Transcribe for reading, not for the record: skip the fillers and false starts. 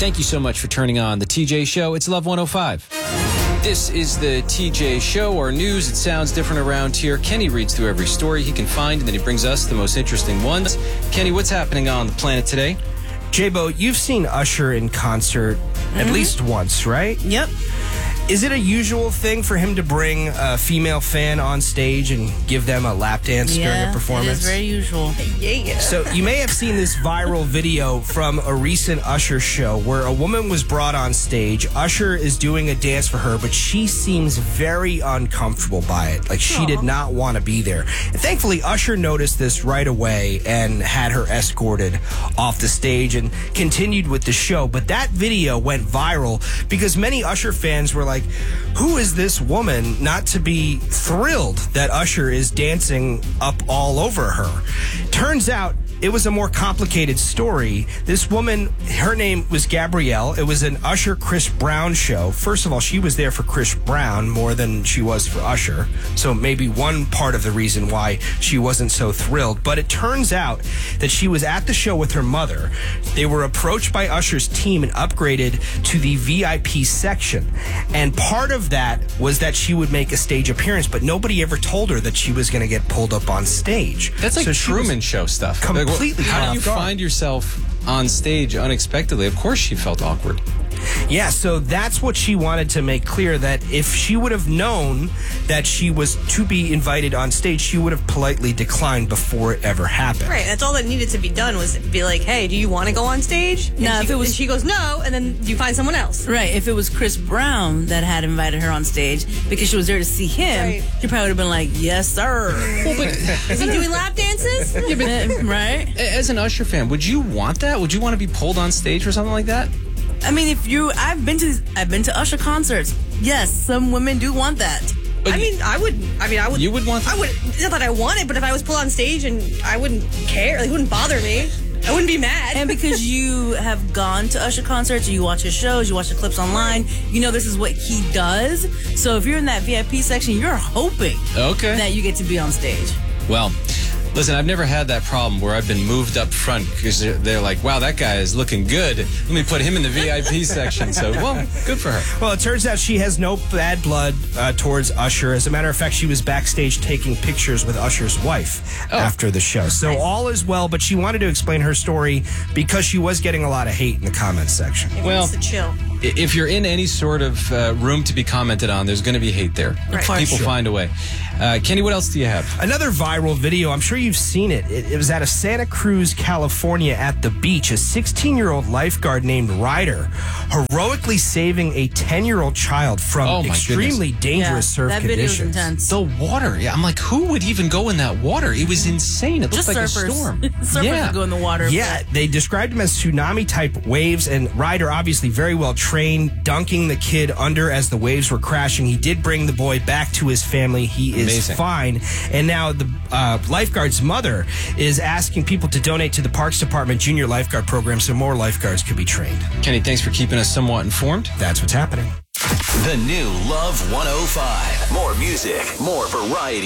Thank you so much for turning on the TJ Show. It's Love 105. This is the TJ Show, our news. It sounds different around here. Kenny reads through every story he can find, and then he brings us the most interesting ones. Kenny, what's happening on the planet today? J-Bo, you've seen Usher in concert at least once, right? Yep. Is it a usual thing for him to bring a female fan on stage and give them a lap dance during a performance? It is very usual. Yeah. So you may have seen this viral video from a recent Usher show where a woman was brought on stage. Usher is doing a dance for her, but she seems very uncomfortable by it. Like she did not want to be there. And thankfully, Usher noticed this right away and had her escorted off the stage and continued with the show. But that video went viral because many Usher fans were like, who is this woman not to be thrilled that Usher is dancing up all over her? Turns out it was a more complicated story. This woman, her name was Gabrielle. It was an Usher Chris Brown show. First of all, she was there for Chris Brown more than she was for Usher. So maybe one part of the reason why she wasn't so thrilled. But it turns out that she was at the show with her mother. They were approached by Usher's team and upgraded to the VIP section. And part of that was that she would make a stage appearance, but nobody ever told her that she was going to get pulled up on stage. That's like Truman Show stuff. Completely. How do you find yourself on stage unexpectedly? Of course she felt awkward. Yeah, so that's what she wanted to make clear, that if she would have known that she was to be invited on stage, she would have politely declined before it ever happened. Right, that's all that needed to be done was be like, hey, do you want to go on stage? And she goes, no, and then you find someone else. Right, if it was Chris Brown that had invited her on stage because she was there to see him, she probably would have been like, yes, sir. Well, but is he doing lap dances? Yeah, but, right? As an Usher fan, would you want that? Would you want to be pulled on stage for something like that? I mean, I've been to Usher concerts. Yes, some women do want that. But I would. You would want that? I would. Not that I want it, but if I was pulled on stage and I wouldn't care, like, it wouldn't bother me. I wouldn't be mad. And because you have gone to Usher concerts, you watch his shows, you watch the clips online, you know this is what he does. So if you're in that VIP section, you're hoping that you get to be on stage. Well, listen, I've never had that problem where I've been moved up front because they're like, wow, that guy is looking good. Let me put him in the VIP section. So, well, good for her. Well, it turns out she has no bad blood towards Usher. As a matter of fact, she was backstage taking pictures with Usher's wife after the show. So all is well, but she wanted to explain her story because she was getting a lot of hate in the comments section. Well, to chill. If you're in any sort of room to be commented on, there's going to be hate there. Right. People find a way. Kenny, what else do you have? Another viral video. I'm sure you've seen it. It was out of Santa Cruz, California at the beach. A 16-year-old lifeguard named Ryder heroically saving a 10-year-old child from extremely dangerous surf conditions. That video was intense. The water. Yeah, I'm like, who would even go in that water? It was insane. It looked like surfers. A storm. Surfers would go in the water. Yeah, they described him as tsunami-type waves, and Ryder, obviously very well trained, dunking the kid under as the waves were crashing. He did bring the boy back to his family. He is fine. And now the lifeguard's mother is asking people to donate to the Parks Department Junior Lifeguard Program so more lifeguards could be trained. Kenny, thanks for keeping us somewhat informed. That's what's happening. The new Love 105. More music, more variety.